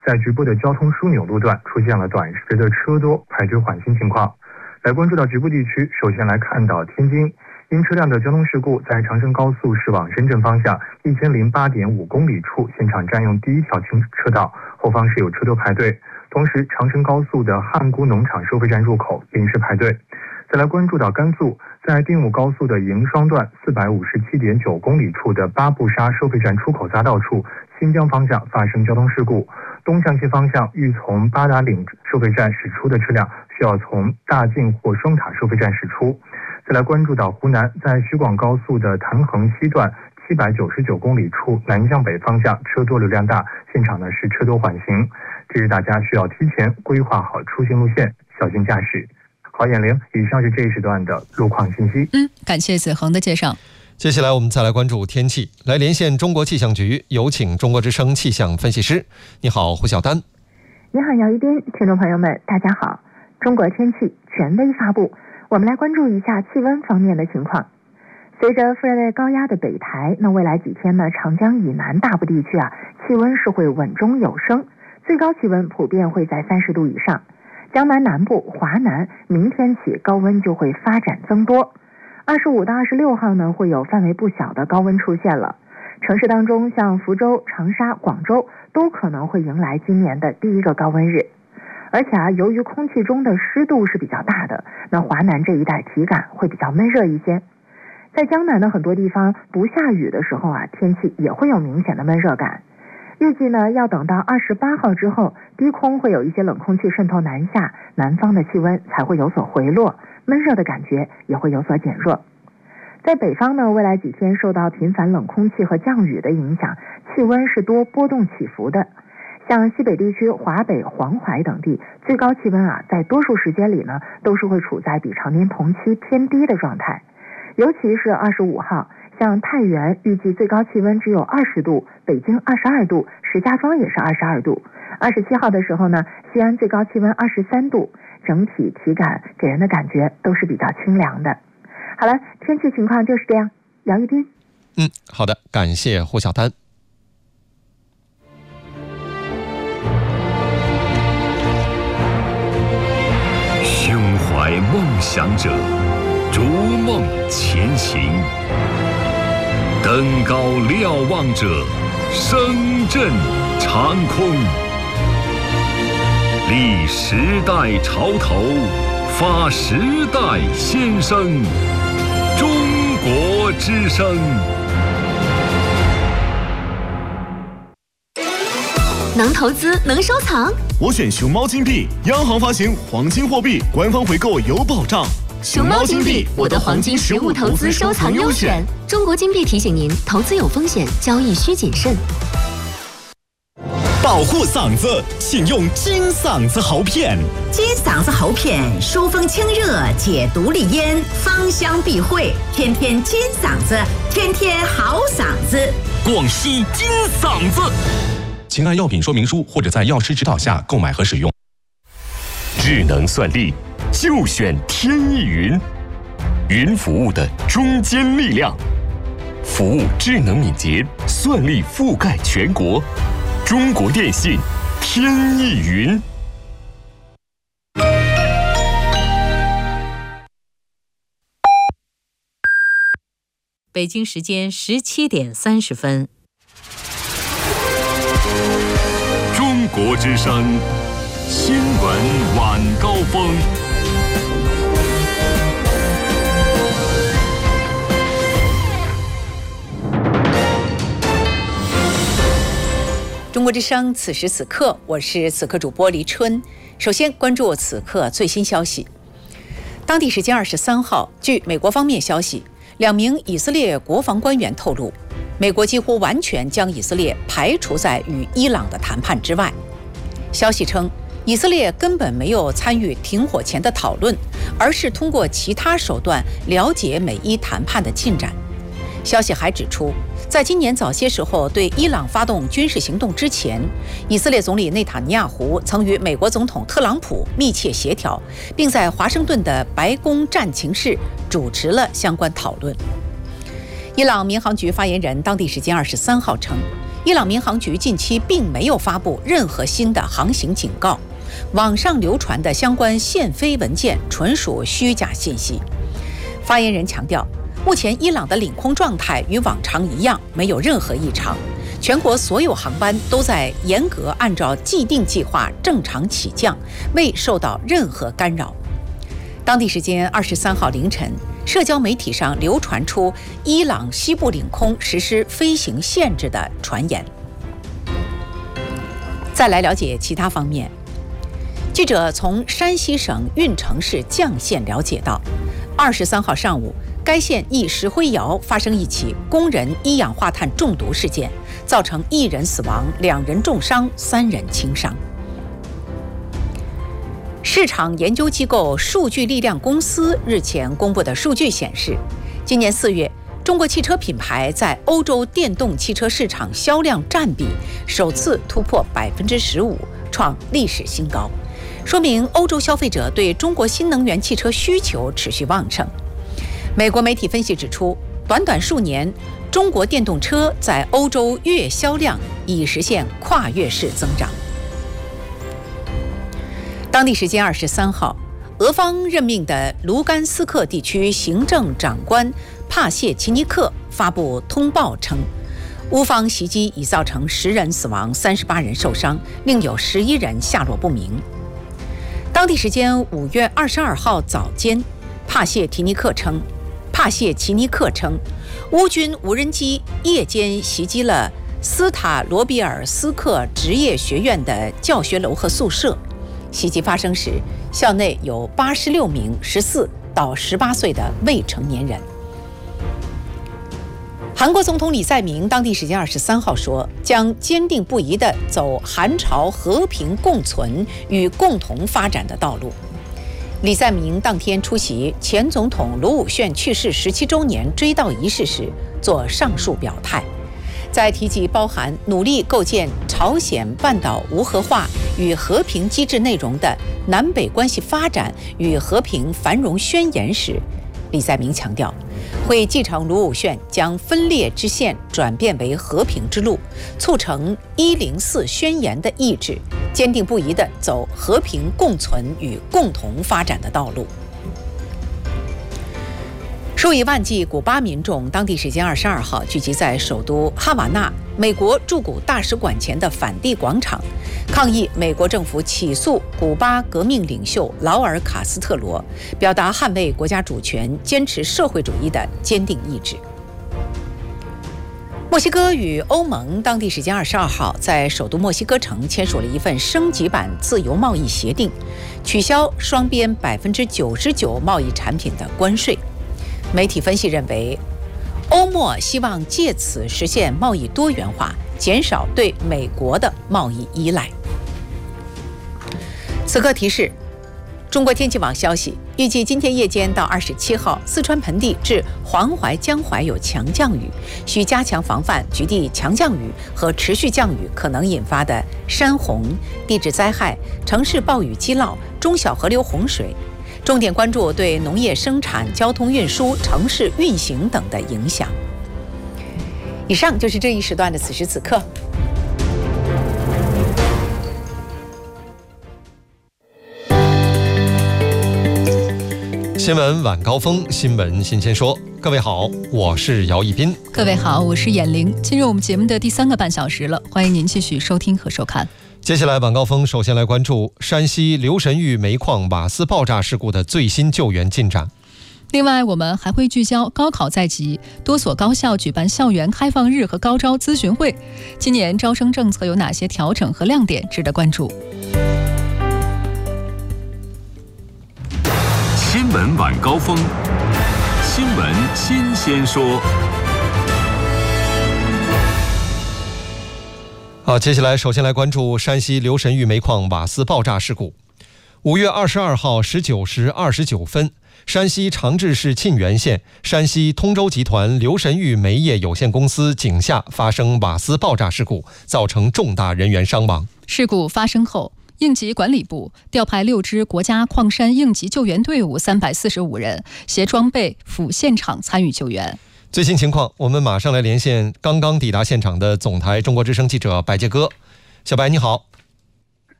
在局部的交通枢纽路段出现了短时的车多排队缓行情况。来关注到局部地区，首先来看到天津，因车辆的交通事故，在长深高速驶往深圳方向1008.5公里处，现场占用第一条车道，后方是有车多排队。同时，长深高速的汉沽农场收费站入口临时排队。再来关注到甘肃，在丁武高速的迎双段457.9公里处的巴布沙收费站出口匝道处，新疆方向发生交通事故，东向西方向欲从八达岭收费站驶出的车辆需要从大径或双塔收费站驶出。再来关注到湖南，在徐广高速的潭衡西段799公里处南向北方向车多流量大，现场是车多缓行，这是大家需要提前规划好出行路线，小心驾驶。好，眼玲，以上是这一时段的路况信息。 感谢子恒的介绍。 接下来我们再来关注天气，来连线中国气象局，有请中国之声气象分析师。你好，胡晓丹。 你好，姚一斌，听众朋友们，大家好。中国天气权威发布，我们来关注一下气温方面的情况。随着副热带高压的北抬，未来几天呢，长江以南大部地区气温是会稳中有升，最高气温普遍会在30度以上。江南南部、华南明天起高温就会发展增多，25到26号呢会有范围不小的高温出现了。城市当中，像福州、长沙、广州都可能会迎来今年的第一个高温日。而且由于空气中的湿度是比较大的，那华南这一带体感会比较闷热一些。在江南的很多地方不下雨的时候天气也会有明显的闷热感。预计呢，要等到28号之后，低空会有一些冷空气渗透南下，南方的气温才会有所回落，闷热的感觉也会有所减弱。在北方呢，未来几天受到频繁冷空气和降雨的影响，气温是多波动起伏的。像西北地区、华北、黄淮等地，最高气温在多数时间里呢，都是会处在比常年同期偏低的状态。尤其是25号，像太原预计最高气温只有20度，北京22度，石家庄也是22度。27号的时候呢，西安最高气温23度，整体体感给人的感觉都是比较清凉的。好了，天气情况就是这样。姚一斌。 好的，感谢胡晓丹。 胸怀梦想者，逐梦前行，登高瞭望者，声震长空。立时代潮头，发时代先声。中国之声。 能投资，能收藏， 我选熊猫金币，央行发行黄金货币，官方回购有保障。 熊猫金币，我的黄金实物投资收藏优选。中国金币提醒您，投资有风险，交易需谨慎。 保护嗓子，请用金嗓子喉片。 金嗓子喉片，疏风清热，解毒利咽，芳香避秽，天天金嗓子，天天好嗓子。 广西金嗓子。请按药品说明书或者在药师指导下购买和使用。 智能算力就选天翼云，云服务的中坚力量，服务智能敏捷，算力覆盖全国。中国电信天翼云。 北京时间17点30分。 中国之声新闻晚高峰。 中国之声此时此刻，我是此刻主播黎春。首先关注此刻最新消息。当地时间23号，据美国方面消息，2名以色列国防官员透露，美国几乎完全将以色列排除在与伊朗的谈判之外。消息称，以色列根本没有参与停火前的讨论，而是通过其他手段了解美伊谈判的进展。消息还指出，在今年早些时候对伊朗发动军事行动之前，以色列总理内塔尼亚胡曾与美国总统特朗普密切协调，并在华盛顿的白宫战情室主持了相关讨论。伊朗民航局发言人当地时间23号称， 伊朗民航局近期并没有发布任何新的航行警告，网上流传的相关限飞文件纯属虚假信息。发言人强调，目前伊朗的领空状态与往常一样，没有任何异常，全国所有航班都在严格按照既定计划正常起降，未受到任何干扰。当地时间23号凌晨，社交媒体上流传出伊朗西部领空实施飞行限制的传言。再来了解其他方面，记者从山西省运城市绛县了解到，23号上午，该县一石灰窑发生一起工人一氧化碳中毒事件，造成1人死亡、2人重伤、3人轻伤。市场研究机构数据力量公司日前公布的数据显示，今年4月，中国汽车品牌在欧洲电动汽车市场销量占比首次突破15%，创历史新高，说明欧洲消费者对中国新能源汽车需求持续旺盛。美国媒体分析指出，短短数年，中国电动车在欧洲月销量已实现跨越式增长。当地时间23号，俄方任命的卢甘斯克地区行政长官帕谢齐尼克发布通报称，乌方袭击已造成10人死亡、38人受伤，另有11人下落不明。当地时间5月22号早间，帕谢齐尼克称，乌军无人机夜间袭击了斯塔罗比尔斯克职业学院的教学楼和宿舍。袭击发生时，校内有86名14到18岁的未成年人。韩国总统李在明当地时间23号说，将坚定不移地走韩朝和平共存与共同发展的道路。李在明当天出席前总统卢武铉去世17周年追悼仪式时做上述表态，在提及包含努力构建朝鲜半岛无核化与和平机制内容的南北关系发展与和平繁荣宣言时，李在明强调，会继承卢武铉将分裂之线转变为和平之路，促成104宣言的意志，坚定不移地走和平共存与共同发展的道路。数以万计古巴民众当地时间22号聚集在首都哈瓦那美国驻古大使馆前的反帝广场，抗议美国政府起诉古巴革命领袖劳尔·卡斯特罗，表达捍卫国家主权、坚持社会主义的坚定意志。墨西哥与欧盟当地时间22号在首都墨西哥城签署了一份升级版自由贸易协定，取消双边99%贸易产品的关税。媒体分析认为，欧墨希望借此实现贸易多元化，减少对美国的贸易依赖。此刻提示，中国天气网消息，预计今天夜间到27号，四川盆地至黄淮、江淮有强降雨，需加强防范局地强降雨和持续降雨可能引发的山洪、地质灾害、城市暴雨激涝、中小河流洪水。重点关注对农业生产、交通运输、城市运行等的影响。以上就是这一时段的此时此刻。 新闻晚高峰，新闻新鲜说。各位好，我是姚一斌。 各位好，我是闫玲。进入我们节目的第3个半小时了，欢迎您继续收听和收看。 接下来晚高峰首先来关注山西留神峪煤矿瓦斯爆炸事故的最新救援进展。 另外，我们还会聚焦高考在即，多所高校举办校园开放日和高招咨询会。今年招生政策有哪些调整和亮点值得关注？ 新闻晚高峰，新闻新鲜说。 好，接下来首先来关注山西留神峪煤矿瓦斯爆炸事故。5月22号19时29分，山西长治市沁源县山西通州集团留神峪煤业有限公司井下发生瓦斯爆炸事故，造成重大人员伤亡。 事故发生后，应急管理部调派6支国家矿山应急救援队伍345人，携装备赴现场参与救援。 最新情况，我们马上来连线刚刚抵达现场的总台中国之声记者白杰哥。小白你好。